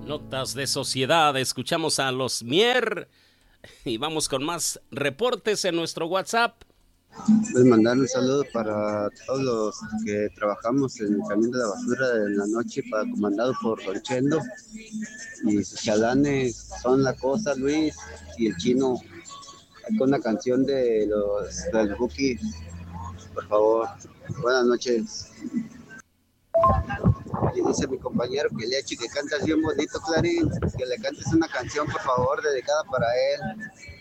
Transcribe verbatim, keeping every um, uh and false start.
Notas de sociedad, escuchamos a los Mier y vamos con más reportes en nuestro WhatsApp. Pues mandar un saludo para todos los que trabajamos en el camión de la basura de la noche, para comandado por Rolchendo, y sus chalanes son la cosa, Luis, y el chino, con una canción de los del Buki, por favor. Buenas noches. Y dice mi compañero que le eche que cantas bien bonito, Clarín, que le cantes una canción, por favor, dedicada para él.